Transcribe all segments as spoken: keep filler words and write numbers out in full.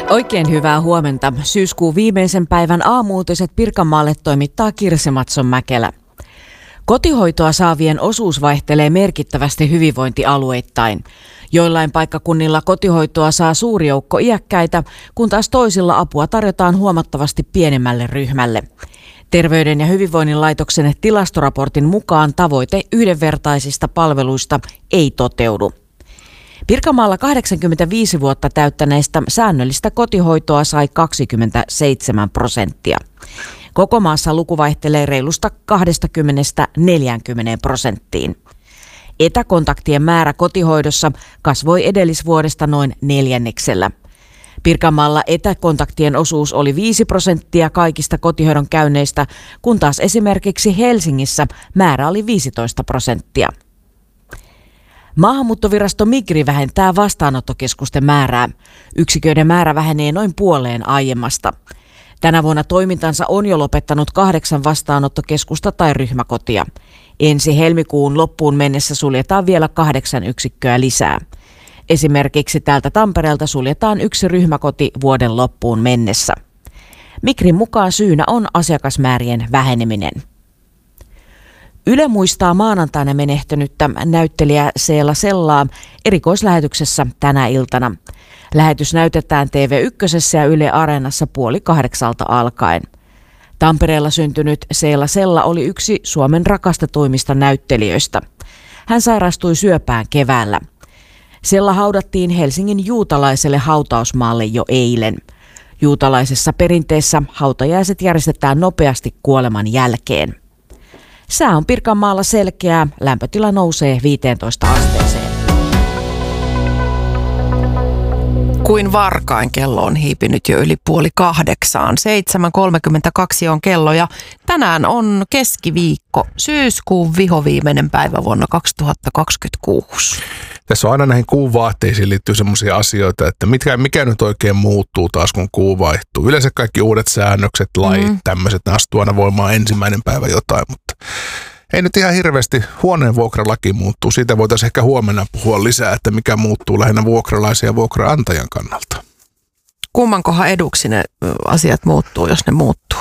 Oikein hyvää huomenta. Syyskuun viimeisen päivän aamu-uutiset Pirkanmaalle toimittaa Kirsi Matson-Mäkelä. Kotihoitoa saavien osuus vaihtelee merkittävästi hyvinvointialueittain. Joillain paikkakunnilla kotihoitoa saa suuri joukko iäkkäitä, kun taas toisilla apua tarjotaan huomattavasti pienemmälle ryhmälle. Terveyden ja hyvinvoinnin laitoksen tilastoraportin mukaan tavoite yhdenvertaisista palveluista ei toteudu. Pirkanmaalla kahdeksankymmentäviisi vuotta täyttäneistä säännöllistä kotihoitoa sai kaksikymmentäseitsemän prosenttia. Koko maassa luku vaihtelee reilusta kaksikymmentä neljäänkymmeneen prosenttiin. Etäkontaktien määrä kotihoidossa kasvoi edellisvuodesta noin neljänneksellä. Pirkanmaalla etäkontaktien osuus oli viisi prosenttia kaikista kotihoidon käynneistä, kun taas esimerkiksi Helsingissä määrä oli viisitoista prosenttia. Maahanmuuttovirasto Migri vähentää vastaanottokeskusten määrää. Yksiköiden määrä vähenee noin puoleen aiemmasta. Tänä vuonna toimintansa on jo lopettanut kahdeksan vastaanottokeskusta tai ryhmäkotia. Ensi helmikuun loppuun mennessä suljetaan vielä kahdeksan yksikköä lisää. Esimerkiksi täältä Tampereelta suljetaan yksi ryhmäkoti vuoden loppuun mennessä. Migrin mukaan syynä on asiakasmäärien väheneminen. Yle muistaa maanantaina menehtynyttä näyttelijä Seela Sellaa erikoislähetyksessä tänä iltana. Lähetys näytetään T V yksi ja Yle Areenassa puoli kahdeksalta alkaen. Tampereella syntynyt Seela Sella oli yksi Suomen rakastetuimmista näyttelijöistä. Hän sairastui syöpään keväällä. Sella haudattiin Helsingin juutalaiselle hautausmaalle jo eilen. Juutalaisessa perinteessä hautajaiset järjestetään nopeasti kuoleman jälkeen. Sää on Pirkanmaalla selkeää, lämpötila nousee viiteentoista asteeseen. Kuin varkain kello on hiipinyt jo yli puoli kahdeksaan. seitsemän kolmekymmentäkaksi on kello ja tänään on keskiviikko, syyskuun vihoviimeinen päivä vuonna kaksituhattakaksikymmentäkuusi. Tässä on aina näihin kuun vaatteisiin liittyy sellaisia asioita, että mikä, mikä nyt oikein muuttuu taas, kun kuu vaihtuu. Yleensä kaikki uudet säännökset, lait, mm. tämmöiset, ne astuu aina voimaan ensimmäinen päivä jotain, mutta ei nyt ihan hirveästi. Huoneen vuokralaki muuttuu. Siitä voitaisiin ehkä huomenna puhua lisää, että mikä muuttuu lähinnä vuokralaisen ja vuokraantajan kannalta. Kummankohan eduksi ne asiat muuttuu, jos ne muuttuu?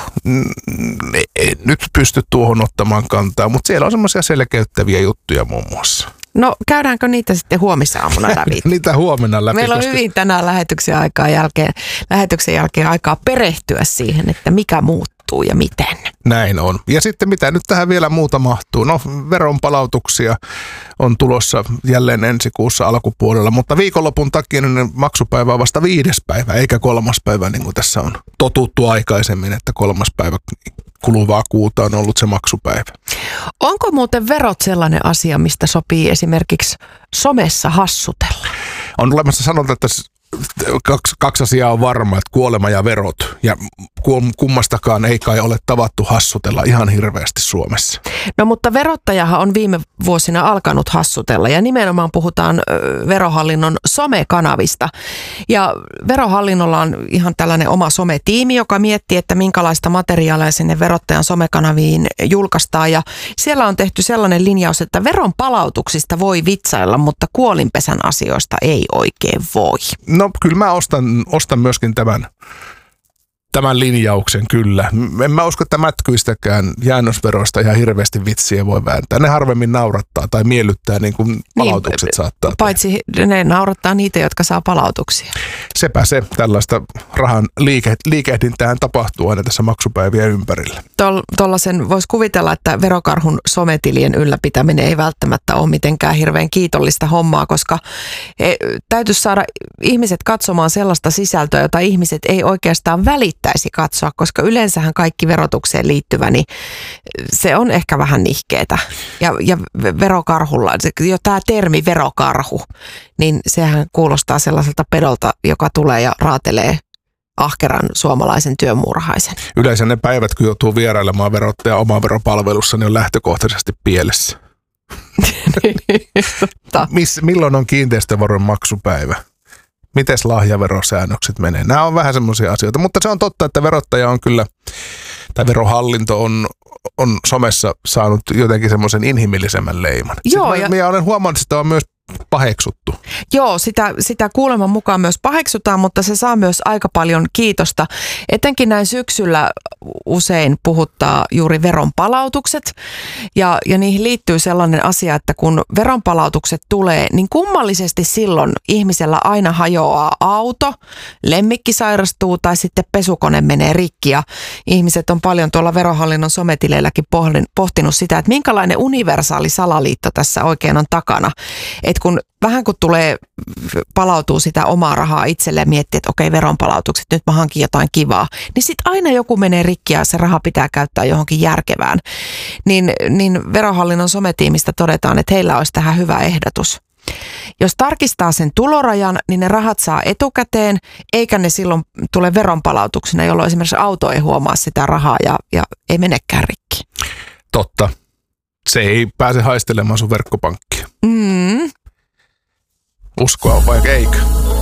En nyt pysty tuohon ottamaan kantaa, mutta siellä on semmoisia selkeyttäviä juttuja muun muassa. No käydäänkö niitä sitten huomisaamuna läpi? Niitä huomenna läpi. Meillä on koska... hyvin tänään lähetyksen, aikaa jälkeen, lähetyksen jälkeen aikaa perehtyä siihen, että mikä muuttuu ja miten. Näin on. Ja sitten mitä nyt tähän vielä muuta mahtuu? No veronpalautuksia on tulossa jälleen ensi kuussa alkupuolella, mutta viikonlopun takia niin maksupäivä on vasta viides päivä, eikä kolmas päivä niin kuin tässä on totuttu aikaisemmin, että kolmas päivä kuluvaa kuuta on ollut se maksupäivä. Onko muuten verot sellainen asia, mistä sopii esimerkiksi somessa hassutella? On olemassa sanonta, että kaksi, kaksi asiaa on varma, että kuolema ja verot. Ja kummastakaan ei kai ole tavattu hassutella ihan hirveästi Suomessa. No mutta verottajahan on viime vuosina alkanut hassutella ja nimenomaan puhutaan Verohallinnon somekanavista. Ja Verohallinnolla on ihan tällainen oma sometiimi, joka miettii, että minkälaista materiaalia sinne verottajan somekanaviin julkaistaan. Ja siellä on tehty sellainen linjaus, että veron palautuksista voi vitsailla, mutta kuolinpesän asioista ei oikein voi. No kyllä mä ostan, ostan myöskin tämän, tämän linjauksen kyllä. En mä usko, että mätkyistäkään jäännösveroista ihan hirveästi vitsiä voi vääntää. Ne harvemmin naurattaa tai miellyttää niin kuin palautukset niin, saattaa paitsi tehdä. Ne naurattaa niitä, jotka saa palautuksia. Sepä se. Tällaista rahan liike, liikehdintään tapahtuu aina tässä maksupäivien ympärillä. Tuollaisen voisi kuvitella, että verokarhun sometilien ylläpitäminen ei välttämättä ole mitenkään hirveän kiitollista hommaa, koska he, täytyisi saada ihmiset katsomaan sellaista sisältöä, jota ihmiset ei oikeastaan välittäisi katsoa, koska yleensähän kaikki verotukseen liittyvä, niin se on ehkä vähän nihkeetä. Ja, ja verokarhulla, jo tämä termi verokarhu, niin sehän kuulostaa sellaiselta pedolta, joka tulee ja raatelee ahkeran suomalaisen työmuurahaisen. Yleensä ne päivät, kun joutuu vierailemaan verottajan oman veropalvelussa, niin on lähtökohtaisesti pielessä. Miss, milloin on kiinteistöveron maksupäivä? Mites lahjaverosäännökset menee? Nämä on vähän semmoisia asioita, mutta se on totta, että verottaja on kyllä, tai verohallinto on, on somessa saanut jotenkin semmoisen inhimillisemmän leiman. Joo, ja... ja... Minä olen huomannut, että on myös paheksuttu. Joo, sitä, sitä kuuleman mukaan myös paheksutaan, mutta se saa myös aika paljon kiitosta. Etenkin näin syksyllä usein puhuttaa juuri veronpalautukset ja, ja niihin liittyy sellainen asia, että kun veronpalautukset tulee, niin kummallisesti silloin ihmisellä aina hajoaa auto, lemmikki sairastuu tai sitten pesukone menee rikki ja ihmiset on paljon tuolla Verohallinnon sometileilläkin pohtinut sitä, että minkälainen universaali salaliitto tässä oikein on takana. Et kun vähän kun tulee, palautuu sitä omaa rahaa itselleen ja miettii, että okei, veronpalautukset, nyt mä hankin jotain kivaa, niin sitten aina joku menee rikki ja se raha pitää käyttää johonkin järkevään. Niin, niin Verohallinnon sometiimistä todetaan, että heillä olisi tähän hyvä ehdotus. Jos tarkistaa sen tulorajan, niin ne rahat saa etukäteen, eikä ne silloin tule veronpalautuksena, jolloin esimerkiksi auto ei huomaa sitä rahaa ja, ja ei menekään rikki. Totta. Se ei pääse haistelemaan sun verkkopankkia. Mm. Uskoa on vaikka eikö?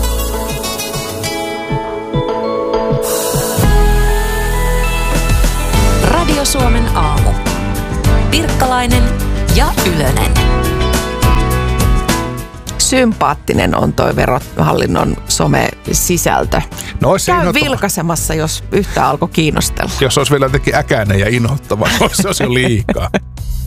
Radio Suomen aamu. Pirkkalainen ja Ylönen. Sympaattinen on toi Verohallinnon some-sisältö. No, se käy vilkaisemassa, jos yhtään alkoi kiinnostella. Jos olisi vielä jotenkin äkäinen ja inhottava, se olisi jo liikaa.